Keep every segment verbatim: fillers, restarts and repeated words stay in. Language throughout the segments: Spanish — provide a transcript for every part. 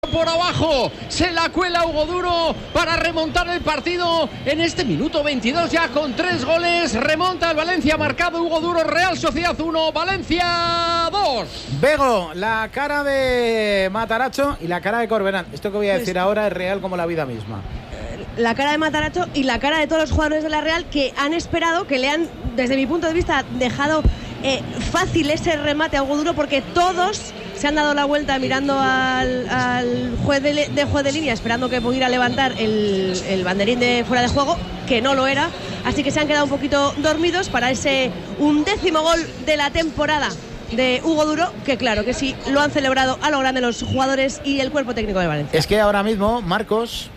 por abajo. Se la cuela Hugo Duro para remontar el partido en este minuto veintidós ya con tres goles. Remonta el Valencia, marcado Hugo Duro. Real Sociedad uno, Valencia dos. Bego, la cara de Matarazzo y la cara de Corberán. Esto que voy a decir pues, ahora es real como la vida misma. La cara de Matarazzo y la cara de todos los jugadores de la Real que han esperado, que le han, desde mi punto de vista, dejado eh, fácil ese remate a Hugo Duro, porque todos se han dado la vuelta mirando al, al juez de, de juez de línea, esperando que pudiera levantar el, el banderín de fuera de juego, que no lo era, así que se han quedado un poquito dormidos para ese undécimo gol de la temporada de Hugo Duro, que claro que sí, lo han celebrado a lo grande los jugadores y el cuerpo técnico de Valencia. Es que ahora mismo, Marcos,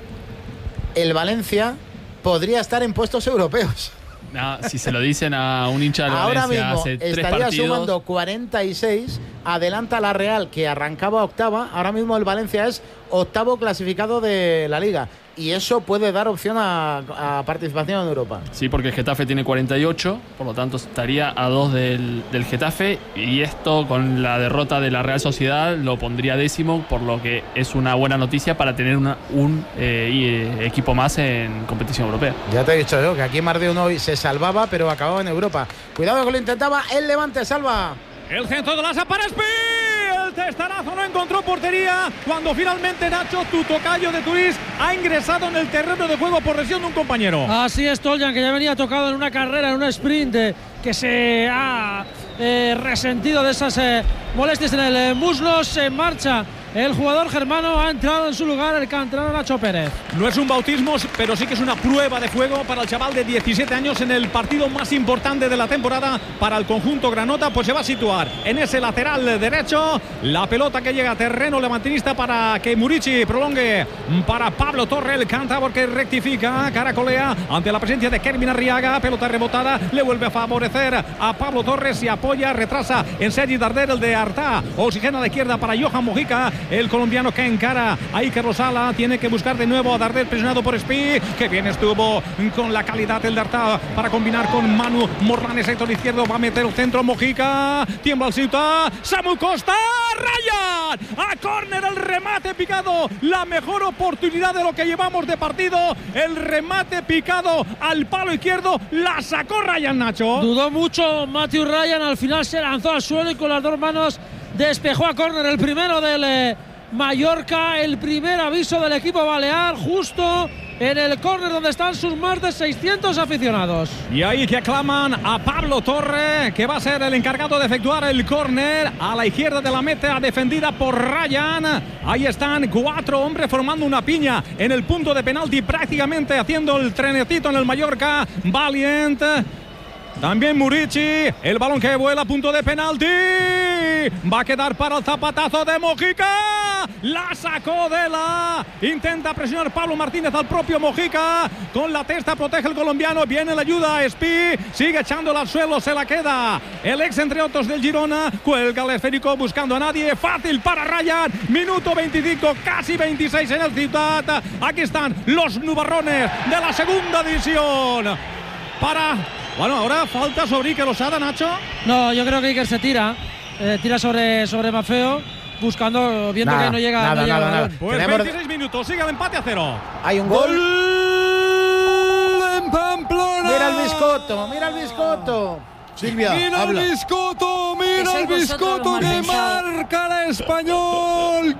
el Valencia podría estar en puestos europeos. No, si se lo dicen a un hincha de ahora Valencia mismo hace tres estaría partidos, sumando cuarenta y seis, adelanta la Real, que arrancaba octava. Ahora mismo el Valencia es octavo clasificado de la Liga, y eso puede dar opción a, a participación en Europa. Sí, porque el Getafe tiene cuarenta y ocho, por lo tanto estaría a dos del, del Getafe, y esto con la derrota de la Real Sociedad lo pondría décimo, por lo que es una buena noticia para tener una, un eh, equipo más en competición europea. Ya te he dicho yo que aquí más de uno hoy se salvaba, pero acababa en Europa. Cuidado que lo intentaba el Levante, salva. El centro de la para Espi. El testarazo no encontró portería cuando finalmente Nacho, tu tocayo de Turís, ha ingresado en el terreno de juego por lesión de un compañero. Así es, Toljan, que ya venía tocado en una carrera, en un sprint, eh, que se ha eh, resentido de esas eh, molestias en el eh, muslo. Se marcha el jugador germano, ha entrado en su lugar el canterano Nacho Pérez. No es un bautismo, pero sí que es una prueba de fuego para el chaval de diecisiete años en el partido más importante de la temporada para el conjunto granota. Pues se va a situar en ese lateral derecho. La pelota que llega a terreno levantinista para que Murici prolongue para Pablo Torre, el cántabro que rectifica, caracolea ante la presencia de Kervin Arriaga. Pelota rebotada, le vuelve a favorecer a Pablo Torres y apoya, retrasa en Sergi Darder, el de Artá. Oxigena a la izquierda para Johan Mojica, el colombiano que encara a Iker Rosala. Tiene que buscar de nuevo a Darder, presionado por Espi, que bien estuvo con la calidad el de Artá para combinar con Manu Morlanes, sector izquierdo, va a meter el centro Mojica, tiembla el Ceuta, Samu Costa, Ryan, a córner, el remate picado, la mejor oportunidad de lo que llevamos de partido, el remate picado al palo izquierdo, la sacó Ryan, Nacho. Dudó mucho Matthew Ryan, al final se lanzó al suelo y con las dos manos despejó a córner el primero del eh, Mallorca, el primer aviso del equipo balear, justo en el córner donde están sus más de seiscientos aficionados. Y ahí que aclaman a Pablo Torre, que va a ser el encargado de efectuar el córner a la izquierda de la meta, defendida por Ryan. Ahí están cuatro hombres formando una piña en el punto de penalti, prácticamente haciendo el trenecito en el Mallorca. Valiant, también Murici, el balón que vuela a punto de penalti, va a quedar para el zapatazo de Mojica, la sacó de la, intenta presionar Pablo Martínez al propio Mojica, con la testa protege el colombiano, viene la ayuda a Espi, sigue echándola al suelo, se la queda el ex entre otros del Girona, cuelga el esférico buscando a nadie, fácil para Ryan, minuto veinticinco, casi veintiséis en el Ciutat. Aquí están los nubarrones de la segunda división para... Bueno, ahora falta sobre Iker Losada, Nacho. No, yo creo que Iker se tira, eh, tira sobre, sobre Mafeo, buscando, viendo nada, que no llega, nada, no llega nada, el balón. nada. Pues Tenemos... veintiséis minutos, sigue el empate a cero. Hay un gol. ¡Gol en Pamplona! Mira el biscotto, mira el biscotto. Silvia, mira habla. el biscotto, mira el biscotto que marca el Español.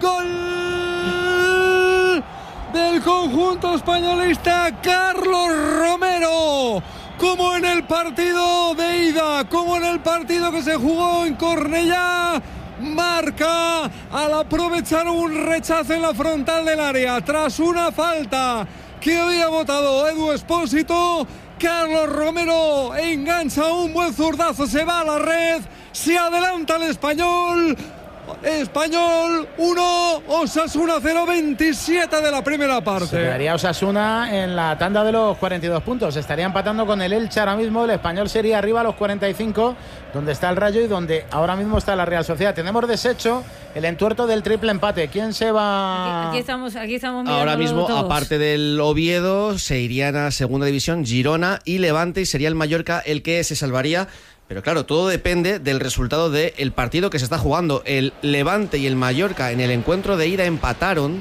Gol del conjunto españolista, Carlos Romero. Como en el partido de ida, como en el partido que se jugó en Cornellá, marca al aprovechar un rechazo en la frontal del área tras una falta que había votado Edu Espósito. Carlos Romero engancha un buen zurdazo, se va a la red, se adelanta el Español. Español uno, Osasuna cero, veintisiete de la primera parte. Se quedaría Osasuna en la tanda de los cuarenta y dos puntos. Estaría empatando con el Elche ahora mismo. El Español sería arriba a los cuarenta y cinco, donde está el Rayo y donde ahora mismo está la Real Sociedad. Tenemos deshecho el entuerto del triple empate. ¿Quién se va? Aquí, aquí estamos, aquí estamos ahora mismo, todos. Aparte del Oviedo, se irían a segunda división Girona y Levante, y sería el Mallorca el que se salvaría. Pero claro, todo depende del resultado del partido que se está jugando. El Levante y el Mallorca en el encuentro de ida empataron